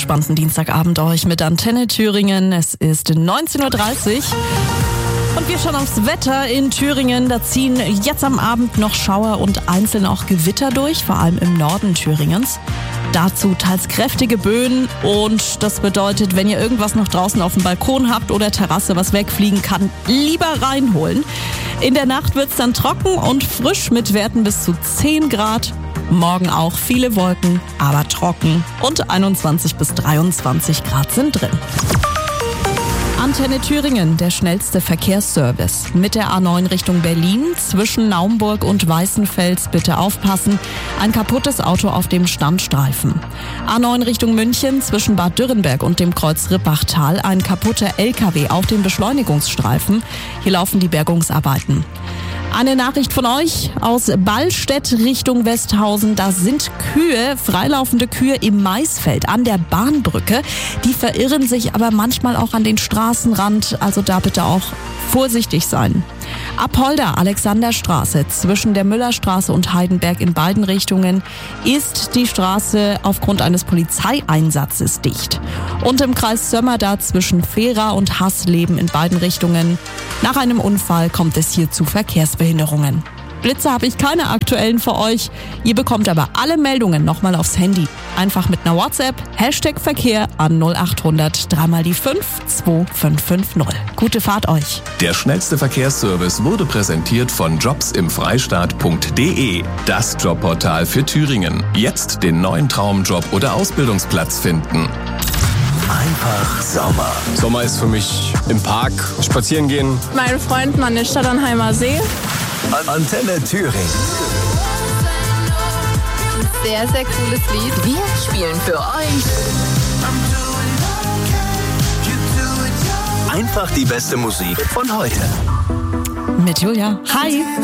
entspannten Dienstagabend euch mit Antenne Thüringen. Es ist 19.30 Uhr. Und wir schauen aufs Wetter in Thüringen. Da ziehen jetzt am Abend noch Schauer und einzeln auch Gewitter durch, vor allem im Norden Thüringens. Dazu teils kräftige Böen und das bedeutet, wenn ihr irgendwas noch draußen auf dem Balkon habt oder Terrasse, was wegfliegen kann, lieber reinholen. In der Nacht wird's dann trocken und frisch mit Werten bis zu 10 Grad. Morgen auch viele Wolken, aber trocken und 21 bis 23 Grad sind drin. Antenne Thüringen, der schnellste Verkehrsservice. Mit der A9 Richtung Berlin, zwischen Naumburg und Weißenfels bitte aufpassen. Ein kaputtes Auto auf dem Standstreifen. A9 Richtung München, zwischen Bad Dürrenberg und dem Kreuz Rippachtal. Ein kaputter LKW auf dem Beschleunigungsstreifen. Hier laufen die Bergungsarbeiten. Eine Nachricht von euch aus Ballstedt Richtung Westhausen. Da sind Kühe, freilaufende Kühe im Maisfeld an der Bahnbrücke. Die verirren sich aber manchmal auch an den Straßenrand. Also da bitte auch vorsichtig sein. Apolda, Alexanderstraße, zwischen der Müllerstraße und Heidenberg in beiden Richtungen ist die Straße aufgrund eines Polizeieinsatzes dicht. Und im Kreis Sömmerda zwischen Fehra und Haßleben in beiden Richtungen. Nach einem Unfall kommt es hier zu Verkehrsbehinderungen. Blitze habe ich keine aktuellen für euch. Ihr bekommt aber alle Meldungen nochmal aufs Handy. Einfach mit einer WhatsApp, #Verkehr an 0800 3 mal die 5 2550. Gute Fahrt euch. Der schnellste Verkehrsservice wurde präsentiert von jobsimfreistaat.de. Das Jobportal für Thüringen. Jetzt den neuen Traumjob oder Ausbildungsplatz finden. Einfach Sommer. Sommer ist für mich im Park spazieren gehen. Mein Freund an den Stadtanheimer See. Antenne Thüringen. Sehr, sehr cooles Lied. Wir spielen für euch. Einfach die beste Musik von heute. Mit Julia. Hi.